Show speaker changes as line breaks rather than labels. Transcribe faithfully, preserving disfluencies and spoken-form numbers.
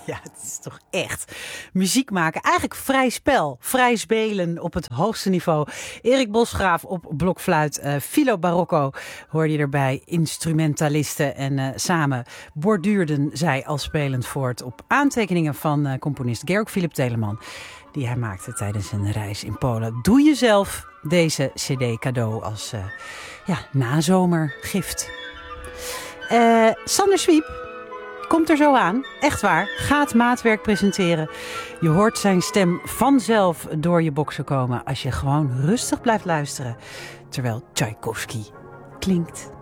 Ja, het is toch echt muziek maken. Eigenlijk vrij spel, vrij spelen op het hoogste niveau. Erik Bosgraaf op blokfluit, uh, Philo Barocco hoorde je erbij, instrumentalisten. En uh, samen borduurden zij al spelend voort op aantekeningen van uh, componist Georg Philipp Telemann, die hij maakte tijdens een reis in Polen. Doe jezelf deze cd cadeau als uh, ja, nazomergift. Uh, Sander Zwiep komt er zo aan, echt waar, gaat maatwerk presenteren. Je hoort zijn stem vanzelf door je boksen komen als je gewoon rustig blijft luisteren terwijl Tchaikovsky klinkt.